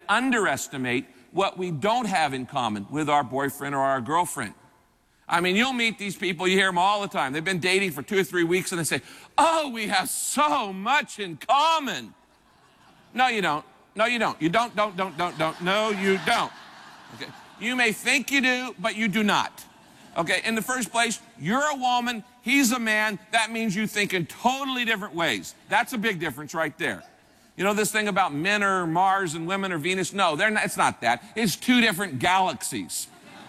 underestimate what we don't have in common with our boyfriend or our girlfriend. I mean, you'll meet these people, you hear them all the time. They've been dating for 2 or 3 weeks and they say, oh, we have so much in common. No, you don't. No, you don't. You don't. No, you don't. Okay. You may think you do, but you do not. Okay, in the first place, you're a woman, he's a man. That means you think in totally different ways. That's a big difference right there. You know this thing about men are Mars and women are Venus? No, it's not that. It's 2 different galaxies.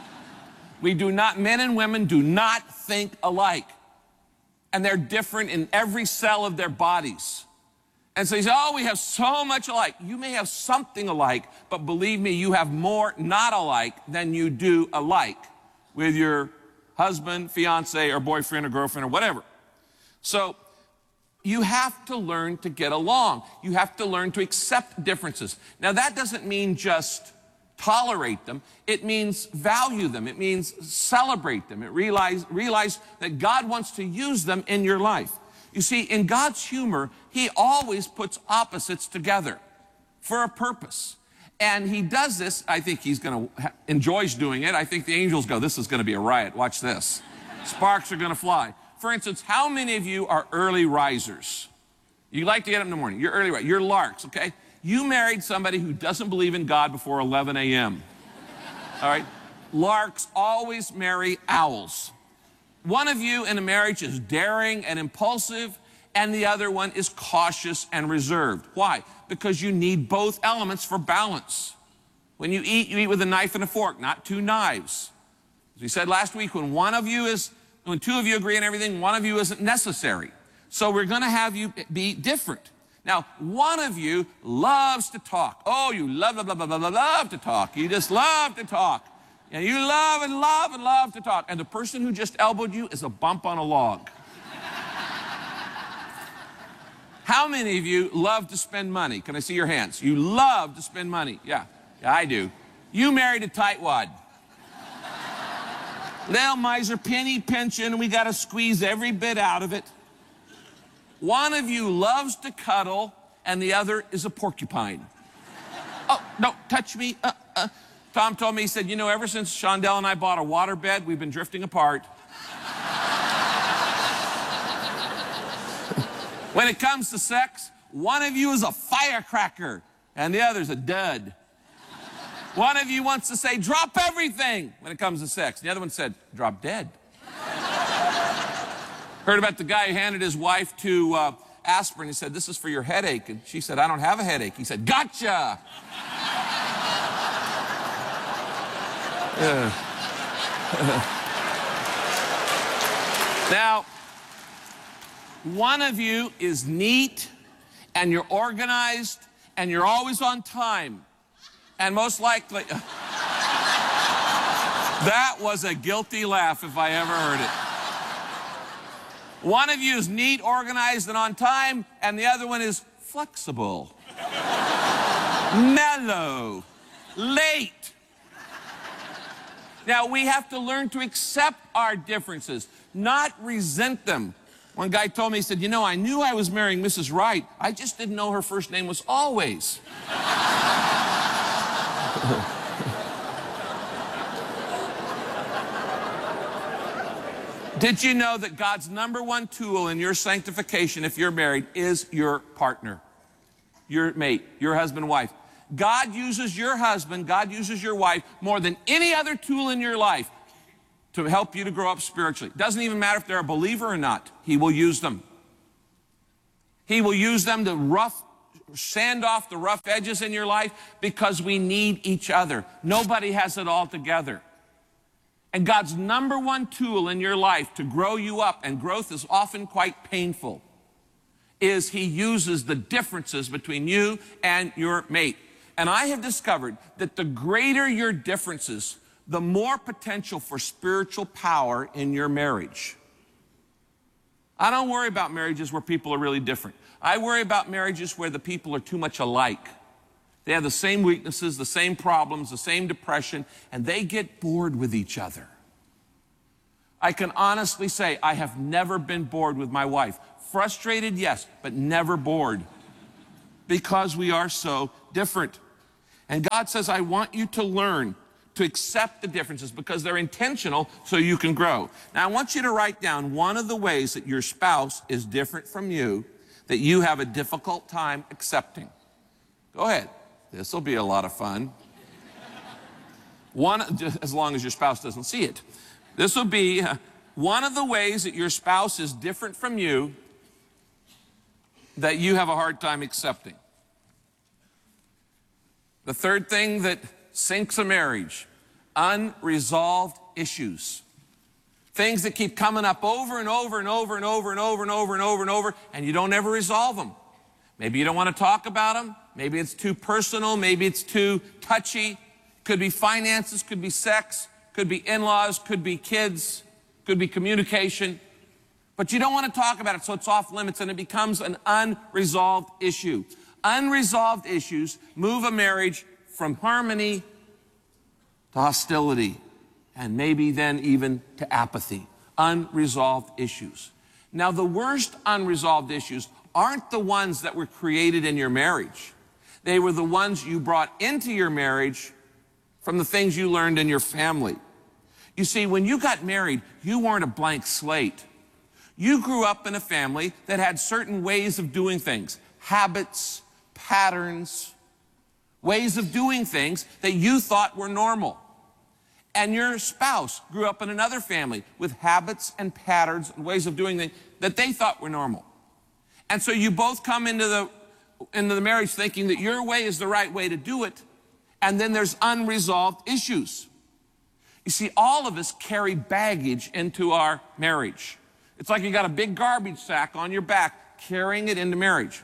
Men and women do not think alike. And they're different in every cell of their bodies. And so you say, oh, we have so much alike. You may have something alike, but believe me, you have more not alike than you do alike with your husband, fiance, or boyfriend, or girlfriend, or whatever. So you have to learn to get along. You have to learn to accept differences. Now, that doesn't mean just tolerate them. It means value them. It means celebrate them. It realize that God wants to use them in your life. You see, in God's humor, He always puts opposites together for a purpose. And He does this. I think He's enjoys doing it. I think the angels go, this is going to be a riot. Watch this. Sparks are going to fly. For instance, how many of you are early risers? You like to get up in the morning. You're early risers. You're larks, okay? You married somebody who doesn't believe in God before 11 a.m. All right? Larks always marry owls. One of you in a marriage is daring and impulsive, and the other one is cautious and reserved. Why? Because you need both elements for balance. When you eat with a knife and a fork, not 2 knives. As we said last week, when 2 of you agree on everything, one of you isn't necessary. So we're going to have you be different. Now, one of you loves to talk. Oh, you love to talk. You just love to talk. And you love and love and love to talk. And the person who just elbowed you is a bump on a log. How many of you love to spend money? Can I see your hands? You love to spend money. Yeah, I do. You married a tightwad. Little miser, penny pension, we got to squeeze every bit out of it. One of you loves to cuddle, and the other is a porcupine. Oh, don't touch me. Tom told me, he said, you know, ever since Shondell and I bought a waterbed, we've been drifting apart. When it comes to sex, one of you is a firecracker, and the other's a dud. One of you wants to say, drop everything when it comes to sex. The other one said, drop dead. Heard about the guy who handed his wife to aspirin. He said, this is for your headache. And she said, I don't have a headache. He said, gotcha. Now, one of you is neat, and you're organized, and you're always on time. And most likely, that was a guilty laugh if I ever heard it. One of you is neat, organized, and on time, and the other one is flexible, mellow, late. Now, we have to learn to accept our differences, not resent them. One guy told me, he said, you know, I knew I was marrying Mrs. Wright. I just didn't know her first name was Always. Did you know that God's #1 tool in your sanctification, if you're married, is your partner, your mate, your husband and wife? God uses your husband, God uses your wife more than any other tool in your life to help you to grow up spiritually. It doesn't even matter if they're a believer or not. He will use them. He will use them to sand off the rough edges in your life, because we need each other. Nobody has it all together. And God's #1 tool in your life to grow you up, and growth is often quite painful, is He uses the differences between you and your mate. And I have discovered that the greater your differences, the more potential for spiritual power in your marriage. I don't worry about marriages where people are really different. I worry about marriages where the people are too much alike. They have the same weaknesses, the same problems, the same depression, and they get bored with each other. I can honestly say I have never been bored with my wife. Frustrated, yes, but never bored, because we are so different. And God says, I want you to learn to accept the differences because they're intentional so you can grow. Now, I want you to write down one of the ways that your spouse is different from you that you have a difficult time accepting. Go ahead. This will be a lot of fun. One, as long as your spouse doesn't see it. This will be one of the ways that your spouse is different from you that you have a hard time accepting. The third thing that sinks a marriage, unresolved issues. Things that keep coming up over and over and over and over and over and over and over and over, and you don't ever resolve them. Maybe you don't want to talk about them. Maybe it's too personal. Maybe it's too touchy. Could be finances, could be sex, could be in-laws, could be kids, could be communication. But you don't want to talk about it, so it's off limits, and it becomes an unresolved issue. Unresolved issues move a marriage from harmony to hostility, and maybe then even to apathy. Unresolved issues. Now, the worst unresolved issues aren't the ones that were created in your marriage. They were the ones you brought into your marriage from the things you learned in your family. You see, when you got married, you weren't a blank slate. You grew up in a family that had certain ways of doing things, habits, patterns, ways of doing things that you thought were normal. And your spouse grew up in another family with habits and patterns and ways of doing things that they thought were normal. And so you both come into the marriage thinking that your way is the right way to do it, and then there's unresolved issues. You see, all of us carry baggage into our marriage. It's like you got a big garbage sack on your back carrying it into marriage.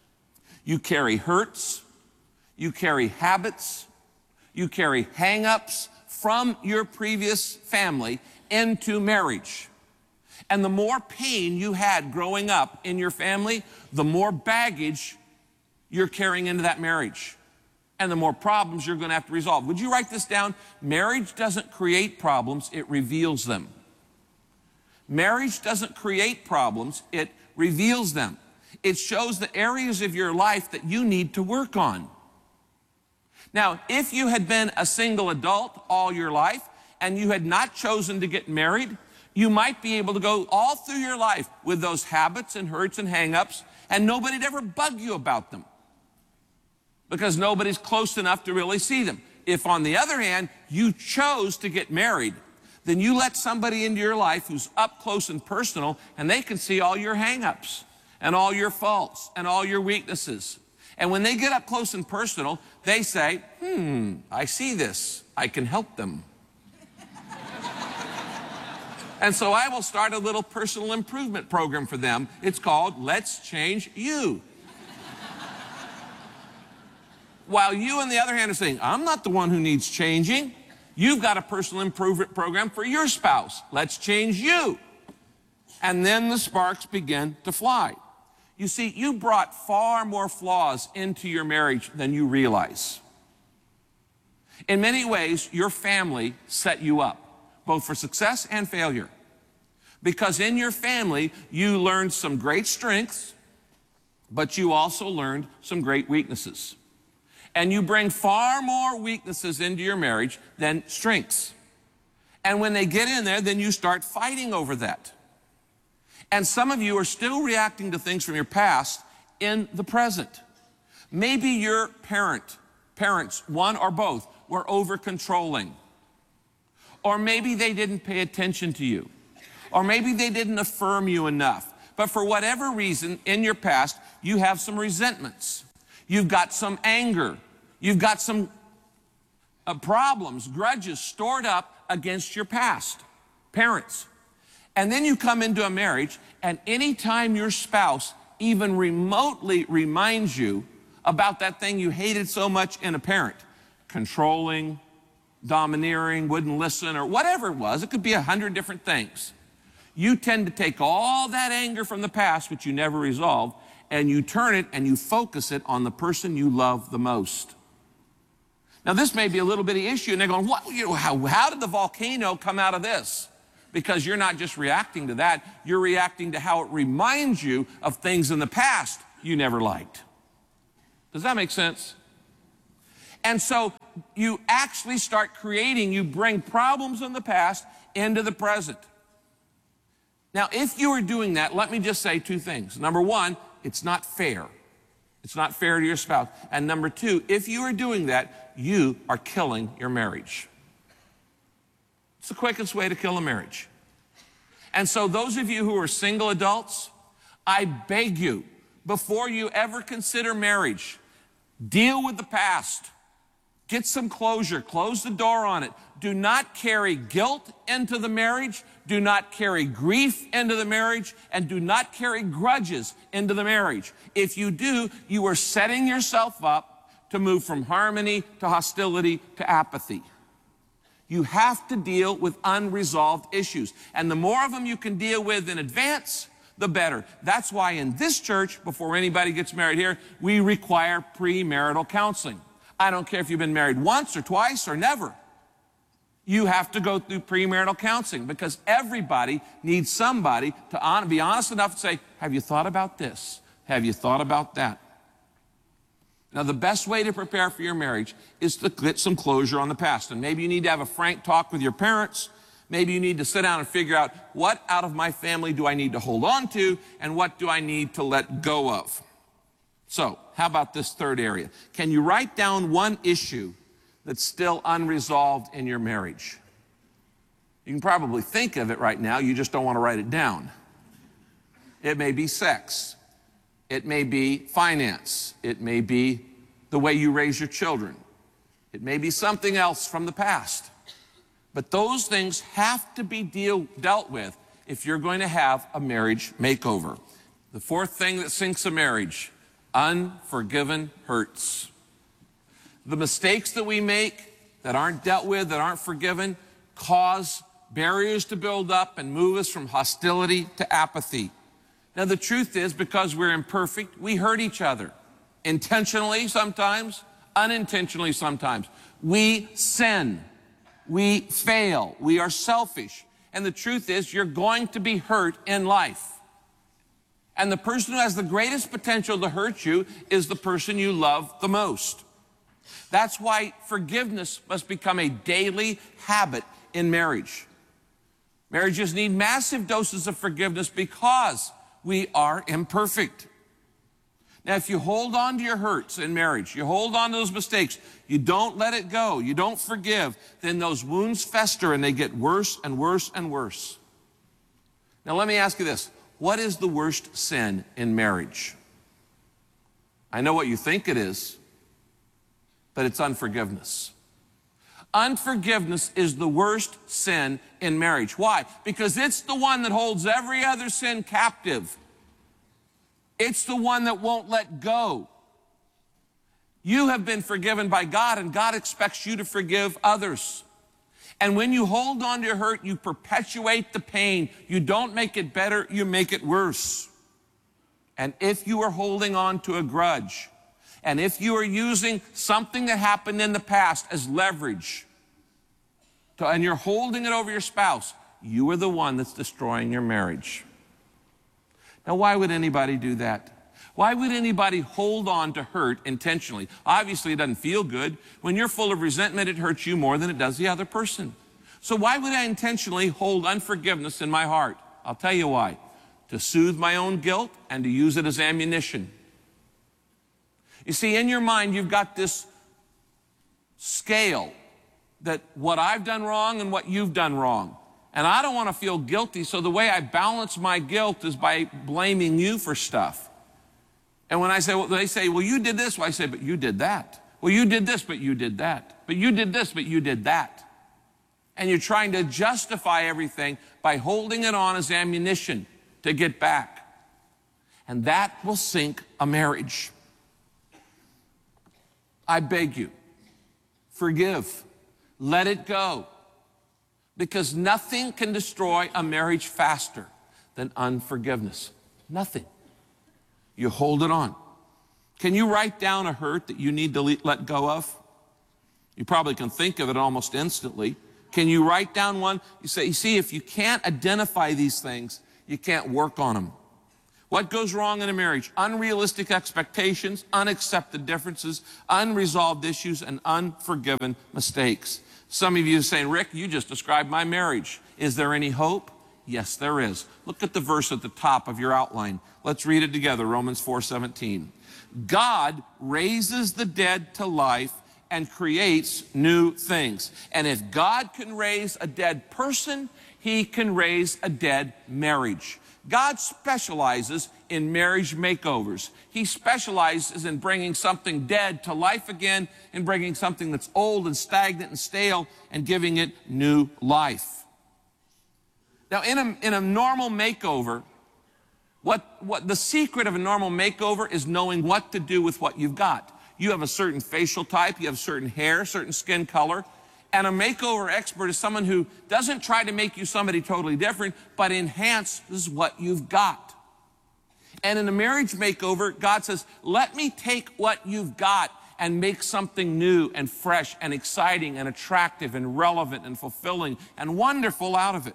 You carry hurts, you carry habits, you carry hang-ups from your previous family into marriage. And the more pain you had growing up in your family, the more baggage you're carrying into that marriage. And the more problems you're going to have to resolve. Would you write this down? Marriage doesn't create problems, it reveals them. Marriage doesn't create problems, it reveals them. It shows the areas of your life that you need to work on. Now, if you had been a single adult all your life and you had not chosen to get married, you might be able to go all through your life with those habits and hurts and hang-ups, and nobody'd ever bug you about them because nobody's close enough to really see them. If, on the other hand, you chose to get married, then you let somebody into your life who's up close and personal, and they can see all your hang-ups and all your faults and all your weaknesses. And when they get up close and personal, they say, I see this. I can help them. And so I will start a little personal improvement program for them. It's called Let's Change You. While you, on the other hand, are saying, I'm not the one who needs changing. You've got a personal improvement program for your spouse. Let's change you. And then the sparks begin to fly. You see, you brought far more flaws into your marriage than you realize. In many ways, your family set you up, both for success and failure. Because in your family, you learned some great strengths, but you also learned some great weaknesses. And you bring far more weaknesses into your marriage than strengths. And when they get in there, then you start fighting over that. And some of you are still reacting to things from your past in the present. Maybe your parents, one or both, were over-controlling. Or maybe they didn't pay attention to you. Or maybe they didn't affirm you enough. But for whatever reason, in your past, you have some resentments. You've got some anger. You've got some problems, grudges stored up against your past parents. And then you come into a marriage, and anytime your spouse even remotely reminds you about that thing you hated so much in a parent, controlling, domineering, wouldn't listen, or whatever it was, it could be 100 different things. You tend to take all that anger from the past, which you never resolved, and you turn it and you focus it on the person you love the most. Now, this may be a little bitty issue, and they're going, what, how did the volcano come out of this? Because you're not just reacting to that, you're reacting to how it reminds you of things in the past you never liked. Does that make sense? And so you actually start creating, you bring problems in the past into the present. Now, if you are doing that, let me just say two things. Number one, it's not fair. It's not fair to your spouse. And number two, if you are doing that, you are killing your marriage. It's the quickest way to kill a marriage. And so those of you who are single adults, I beg you, before you ever consider marriage, deal with the past. Get some closure. Close the door on it. Do not carry guilt into the marriage. Do not carry grief into the marriage. And do not carry grudges into the marriage. If you do, you are setting yourself up to move from harmony to hostility to apathy. You have to deal with unresolved issues. And the more of them you can deal with in advance, the better. That's why in this church, before anybody gets married here, we require premarital counseling. I don't care if you've been married once or twice or never. You have to go through premarital counseling because everybody needs somebody to be honest enough to say, have you thought about this? Have you thought about that? Now, the best way to prepare for your marriage is to get some closure on the past. And maybe you need to have a frank talk with your parents. Maybe you need to sit down and figure out what out of my family do I need to hold on to and what do I need to let go of. So, how about this third area? Can you write down one issue that's still unresolved in your marriage? You can probably think of it right now, you just don't want to write it down. It may be sex. It may be finance. It may be the way you raise your children. It may be something else from the past. But those things have to be dealt with if you're going to have a marriage makeover. The fourth thing that sinks a marriage, unforgiven hurts. The mistakes that we make that aren't dealt with, that aren't forgiven, cause barriers to build up and move us from hostility to apathy. Now, the truth is, because we're imperfect, we hurt each other. Intentionally sometimes, unintentionally sometimes. We sin. We fail. We are selfish. And the truth is, you're going to be hurt in life. And the person who has the greatest potential to hurt you is the person you love the most. That's why forgiveness must become a daily habit in marriage. Marriages need massive doses of forgiveness because we are imperfect. Now, if you hold on to your hurts in marriage, you hold on to those mistakes, you don't let it go, you don't forgive, then those wounds fester and they get worse and worse and worse. Now, let me ask you this. What is the worst sin in marriage? I know what you think it is, but it's unforgiveness. Unforgiveness is the worst sin in marriage. Why? Because it's the one that holds every other sin captive. It's the one that won't let go. You have been forgiven by God, and God expects you to forgive others. And when you hold on to your hurt, you perpetuate the pain. You don't make it better, you make it worse. And if you are holding on to a grudge, and if you are using something that happened in the past as leverage, and you're holding it over your spouse, you are the one that's destroying your marriage. Now, why would anybody do that? Why would anybody hold on to hurt intentionally? Obviously, it doesn't feel good. When you're full of resentment, it hurts you more than it does the other person. So why would I intentionally hold unforgiveness in my heart? I'll tell you why. To soothe my own guilt and to use it as ammunition. You see, in your mind, you've got this scale that what I've done wrong and what you've done wrong. And I don't want to feel guilty, so the way I balance my guilt is by blaming you for stuff. And when I say, well, they say, well, you did this. Well, I say, but you did that. Well, you did this, but you did that. But you did this, but you did that. And you're trying to justify everything by holding it on as ammunition to get back. And that will sink a marriage. I beg you, forgive. Let it go. Because nothing can destroy a marriage faster than unforgiveness. Nothing. You hold it on. Can you write down a hurt that you need to let go of? You probably can think of it almost instantly. Can you write down one? You say, you see, if you can't identify these things, you can't work on them. What goes wrong in a marriage? Unrealistic expectations, unaccepted differences, unresolved issues, and unforgiven mistakes. Some of you are saying, Rick, you just described my marriage. Is there any hope? Yes, there is. Look at the verse at the top of your outline. Let's read it together, Romans 4:17. God raises the dead to life and creates new things. And if God can raise a dead person, he can raise a dead marriage. God specializes in marriage makeovers. He specializes in bringing something dead to life again and bringing something that's old and stagnant and stale and giving it new life. Now, in a normal makeover, what the secret of a normal makeover is knowing what to do with what you've got. You have a certain facial type, you have certain hair, certain skin color, and a makeover expert is someone who doesn't try to make you somebody totally different, but enhances what you've got. And in a marriage makeover, God says, let me take what you've got and make something new and fresh and exciting and attractive and relevant and fulfilling and wonderful out of it.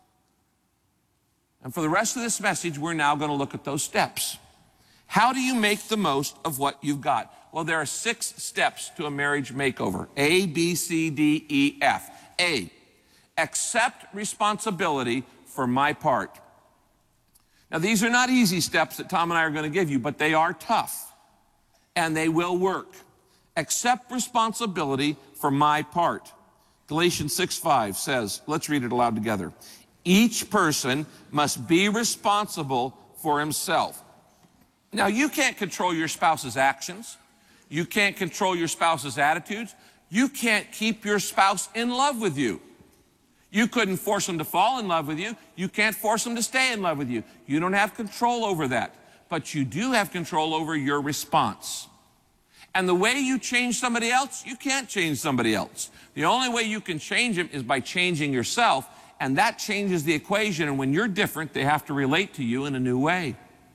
And for the rest of this message, we're now going to look at those steps. How do you make the most of what you've got? Well, there are 6 steps to a marriage makeover. A, B, C, D, E, F. A, accept responsibility for my part. Now, these are not easy steps that Tom and I are going to give you, but they are tough, and they will work. Accept responsibility for my part. Galatians 6:5 says, let's read it aloud together. Each person must be responsible for himself. Now, you can't control your spouse's actions. You can't control your spouse's attitudes. You can't keep your spouse in love with you. You couldn't force them to fall in love with you. You can't force them to stay in love with you. You don't have control over that. But you do have control over your response. And the way you change somebody else, you can't change somebody else. The only way you can change them is by changing yourself, and that changes the equation. And when you're different, they have to relate to you in a new way.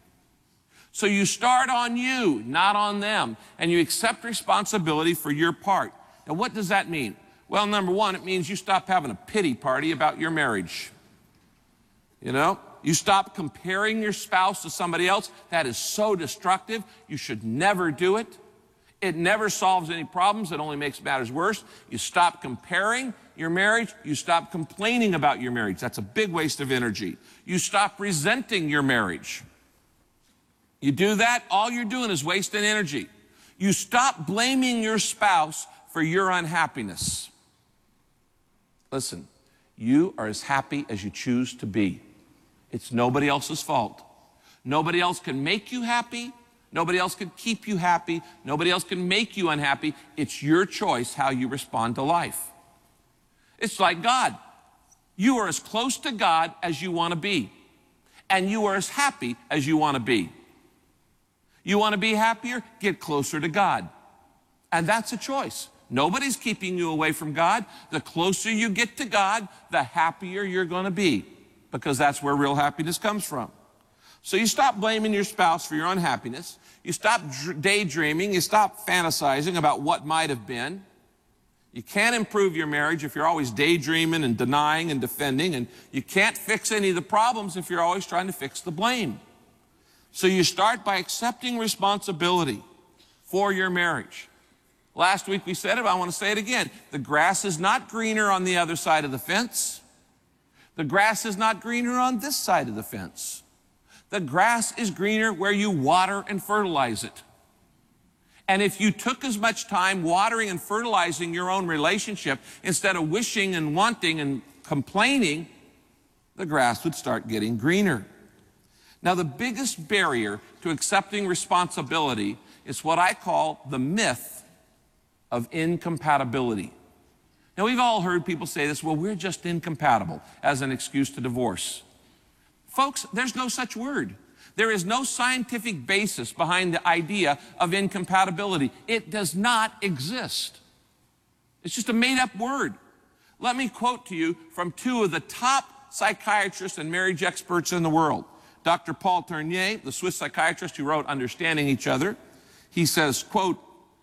So you start on you, not on them, and you accept responsibility for your part. Now, what does that mean? Well, number one, it means you stop having a pity party about your marriage. You know, you stop comparing your spouse to somebody else. That is so destructive. You should never do it. It never solves any problems. It only makes matters worse. You stop comparing your marriage. You stop complaining about your marriage. That's a big waste of energy. You stop resenting your marriage. You do that, all you're doing is wasting energy. You stop blaming your spouse for your unhappiness. Listen, you are as happy as you choose to be. It's nobody else's fault. Nobody else can make you happy. Nobody else can keep you happy. Nobody else can make you unhappy. It's your choice how you respond to life. It's like God. You are as close to God as you want to be. And you are as happy as you want to be. You want to be happier? Get closer to God. And that's a choice. Nobody's keeping you away from God. The closer you get to God, the happier you're going to be, because that's where real happiness comes from. So you stop blaming your spouse for your unhappiness. You stop daydreaming. You stop fantasizing about what might have been. You can't improve your marriage if you're always daydreaming and denying and defending, and you can't fix any of the problems if you're always trying to fix the blame. So you start by accepting responsibility for your marriage. Last week we said it, I want to say it again. The grass is not greener on the other side of the fence. The grass is not greener on this side of the fence. The grass is greener where you water and fertilize it. And if you took as much time watering and fertilizing your own relationship instead of wishing and wanting and complaining, the grass would start getting greener. Now, the biggest barrier to accepting responsibility is what I call the myth of incompatibility. Now, we've all heard people say this, well, we're just incompatible, as an excuse to divorce. Folks, there's no such word. There is no scientific basis behind the idea of incompatibility. It does not exist. It's just a made-up word. Let me quote to you from 2 of the top psychiatrists and marriage experts in the world. Dr. Paul Tournier, the Swiss psychiatrist who wrote Understanding Each Other, he says, quote,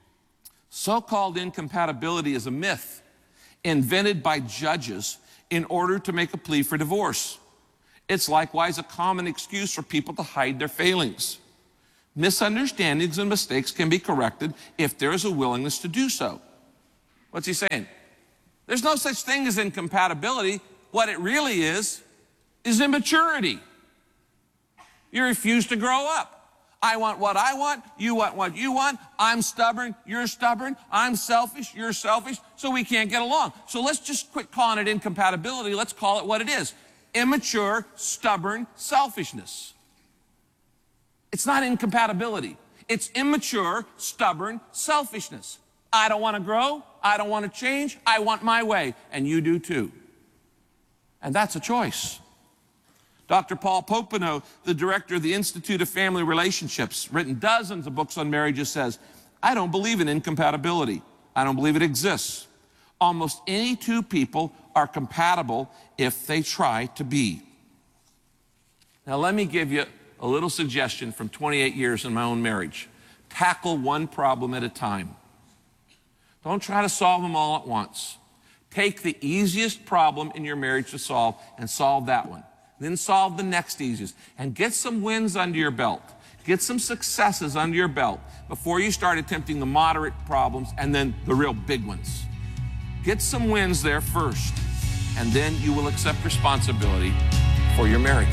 so-called incompatibility is a myth invented by judges in order to make a plea for divorce. It's likewise a common excuse for people to hide their failings. Misunderstandings and mistakes can be corrected if there is a willingness to do so. What's he saying? There's no such thing as incompatibility. What it really is immaturity. You refuse to grow up. I want what I want, you want what you want, I'm stubborn, you're stubborn, I'm selfish, you're selfish, so we can't get along. So let's just quit calling it incompatibility, let's call it what it is. Immature, stubborn selfishness. It's not incompatibility. It's immature, stubborn selfishness. I don't want to grow, I don't want to change, I want my way, and you do too. And that's a choice. Dr. Paul Popenoe, the director of the Institute of Family Relationships, written dozens of books on marriages, says, I don't believe in incompatibility. I don't believe it exists. Almost any two people are compatible if they try to be. Now let me give you a little suggestion from 28 years in my own marriage. Tackle one problem at a time. Don't try to solve them all at once. Take the easiest problem in your marriage to solve and solve that one. Then solve the next easiest and get some wins under your belt. Get some successes under your belt before you start attempting the moderate problems and then the real big ones. Get some wins there first, and then you will accept responsibility for your marriage.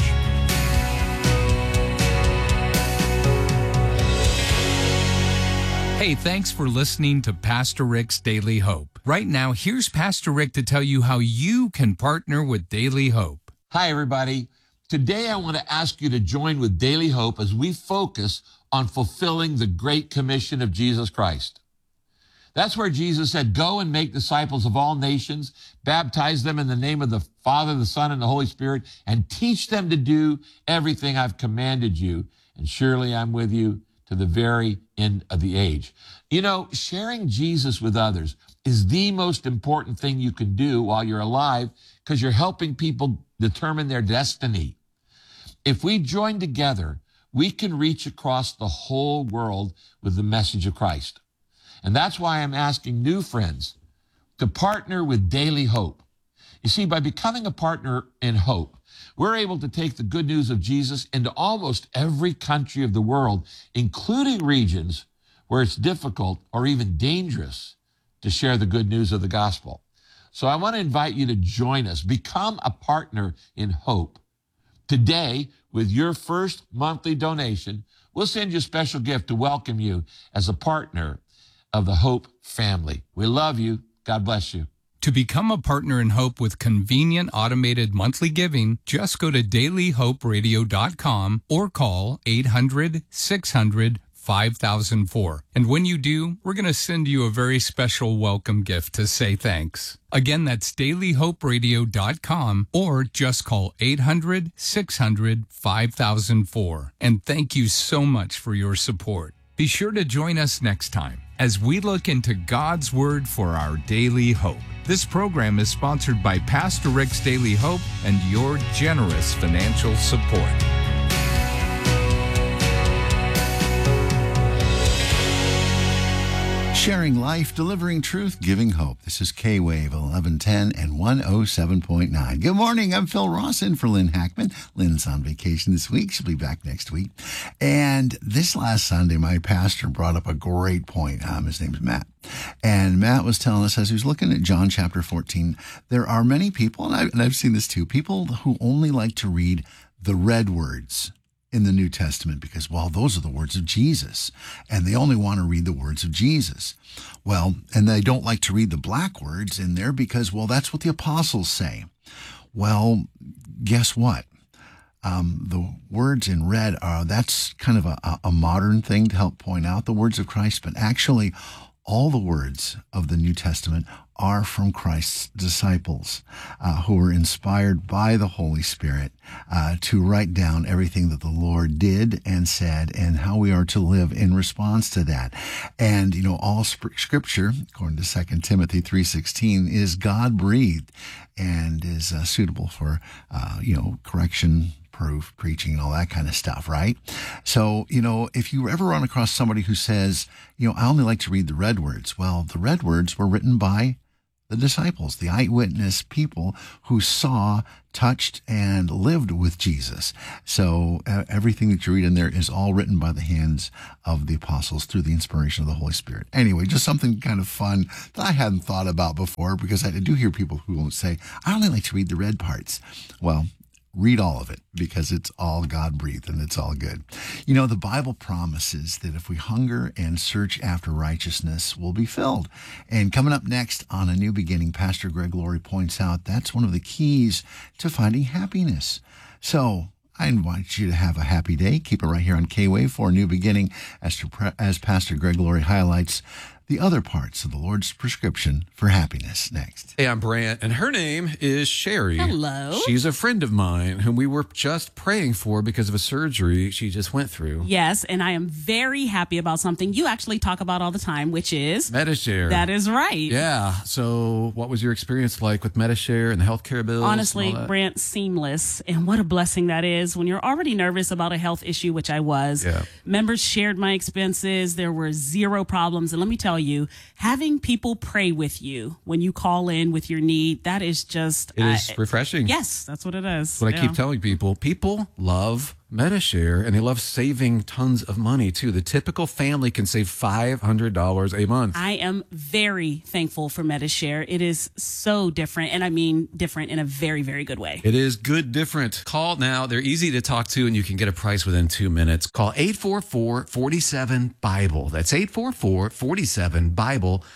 Hey, thanks for listening to Pastor Rick's Daily Hope. Right now, here's Pastor Rick to tell you how you can partner with Daily Hope. Hi, everybody. Today, I want to ask you to join with Daily Hope as we focus on fulfilling the Great Commission of Jesus Christ. That's where Jesus said, go and make disciples of all nations, baptize them in the name of the Father, the Son, and the Holy Spirit, and teach them to do everything I've commanded you. And surely I'm with you to the very end of the age. You know, sharing Jesus with others is the most important thing you can do while you're alive because you're helping people determine their destiny. If we join together, we can reach across the whole world with the message of Christ. And that's why I'm asking new friends to partner with Daily Hope. You see, by becoming a partner in hope, we're able to take the good news of Jesus into almost every country of the world, including regions where it's difficult or even dangerous to share the good news of the gospel. So I want to invite you to join us. Become a partner in hope. Today, with your first monthly donation, we'll send you a special gift to welcome you as a partner of the Hope family. We love you. God bless you. To become a partner in Hope with convenient automated monthly giving, just go to dailyhoperadio.com or call 800-600-5004. And when you do, we're going to send you a very special welcome gift to say thanks. Again, that's dailyhoperadio.com or just call 800-600-5004. And thank you so much for your support. Be sure to join us next time as we look into God's Word for our daily hope. This program is sponsored by Pastor Rick's Daily Hope and your generous financial support. Sharing life, delivering truth, giving hope. This is K-Wave 1110 and 107.9. Good morning. I'm Phil Ross in for Lynn Hackman. Lynn's on vacation this week. She'll be back next week. And this last Sunday, my pastor brought up a great point. His name's Matt. And Matt was telling us as he was looking at John chapter 14, there are many people, and I've seen this too, people who only like to read the red words in the New Testament because, well, those are the words of Jesus, and they only want to read the words of Jesus. Well, and they don't like to read the black words in there because, well, that's what the apostles say. Well, guess what? The words in red that's kind of a modern thing to help point out the words of Christ, but actually all the words of the New Testament are from Christ's disciples who were inspired by the Holy Spirit to write down everything that the Lord did and said and how we are to live in response to that. And, you know, all Scripture, according to 2 Timothy 3:16, is God-breathed and is suitable for, correction, proof, preaching, and all that kind of stuff, right? So, you know, if you ever run across somebody who says, I only like to read the red words, well, the red words were written by the disciples, the eyewitness people who saw, touched, and lived with Jesus. So everything that you read in there is all written by the hands of the apostles through the inspiration of the Holy Spirit. Anyway, just something kind of fun that I hadn't thought about before, because I do hear people who will say, I only like to read the red parts. Well, read all of it, because it's all God-breathed and it's all good. You know, the Bible promises that if we hunger and search after righteousness, we'll be filled. And coming up next on A New Beginning, Pastor Greg Laurie points out that's one of the keys to finding happiness. So I invite you to have a happy day. Keep it right here on K-Wave for A New Beginning as Pastor Greg Laurie highlights the other parts of the Lord's prescription for happiness. Next. Hey, I'm Brant, and her name is Sherry. Hello. She's a friend of mine whom we were just praying for because of a surgery she just went through. Yes, and I am very happy about something you actually talk about all the time, which is Medi-Share. That is right. Yeah. So what was your experience like with Medi-Share and the healthcare bills? Honestly, Brant, seamless. And what a blessing that is when you're already nervous about a health issue, which I was. Yeah. Members shared my expenses. There were zero problems. And let me tell you, having people pray with you when you call in with your need, that is just... It is refreshing. Yes, that's what it is. That's what I keep telling people. People love Medi-Share, and they love saving tons of money, too. The typical family can save $500 a month. I am very thankful for Medi-Share. It is so different, and I mean different in a very, very good way. It is good different. Call now. They're easy to talk to, and you can get a price within 2 minutes. Call 844-47-BIBLE. That's 844-47-BIBLE.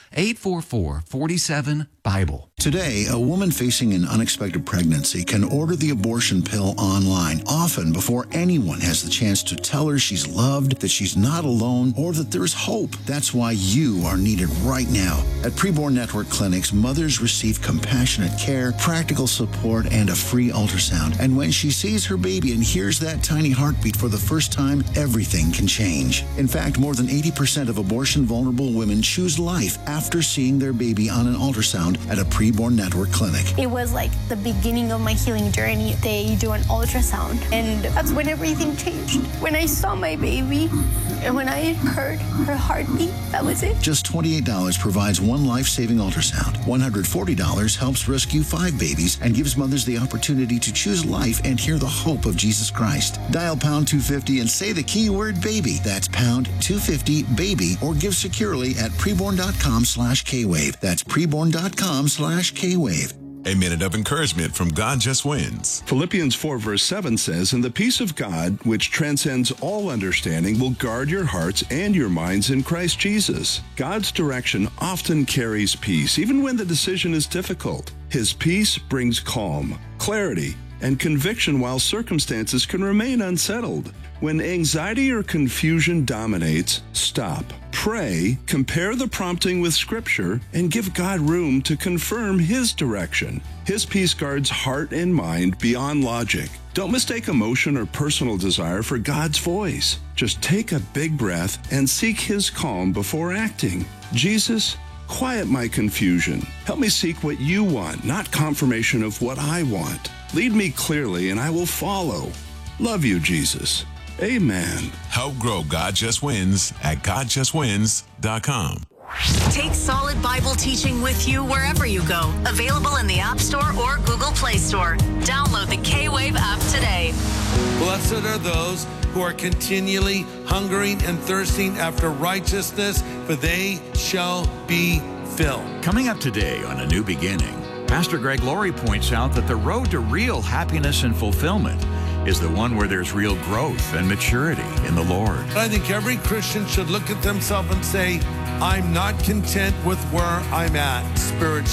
844-47-BIBLE. Today, a woman facing an unexpected pregnancy can order the abortion pill online, often before anyone has the chance to tell her she's loved, that she's not alone, or that there is hope. That's why you are needed right now. At Preborn Network Clinics, mothers receive compassionate care, practical support, and a free ultrasound. And when she sees her baby and hears that tiny heartbeat for the first time, everything can change. In fact, more than 80% of abortion-vulnerable women choose life after seeing their baby on an ultrasound at a Preborn Network clinic. It was like the beginning of my healing journey. They do an ultrasound, and that's when everything changed. When I saw my baby and when I heard her heartbeat, that was it. Just $28 provides one life-saving ultrasound. $140 helps rescue 5 babies and gives mothers the opportunity to choose life and hear the hope of Jesus Christ. Dial pound 250 and say the keyword baby. That's pound 250 baby, or give securely at preborn.com/Kwave. That's preborn.com/Kwave. A minute of encouragement from God Just Wins. Philippians 4 verse 7 says, "And the peace of God, which transcends all understanding, will guard your hearts and your minds in Christ Jesus." God's direction often carries peace, even when the decision is difficult. His peace brings calm, clarity, and conviction while circumstances can remain unsettled. When anxiety or confusion dominates, stop. Pray, compare the prompting with Scripture, and give God room to confirm His direction. His peace guards heart and mind beyond logic. Don't mistake emotion or personal desire for God's voice. Just take a big breath and seek His calm before acting. Jesus, quiet my confusion. Help me seek what you want, not confirmation of what I want. Lead me clearly and I will follow. Love you, Jesus. Amen. Help grow God Just Wins at GodJustWins.com. Take solid Bible teaching with you wherever you go. Available in the App Store or Google Play Store. Download the K-Wave app today. Blessed are those who are continually hungering and thirsting after righteousness, for they shall be filled. Coming up today on A New Beginning, Pastor Greg Laurie points out that the road to real happiness and fulfillment is the one where there's real growth and maturity in the Lord. I think every Christian should look at themselves and say, I'm not content with where I'm at spiritually.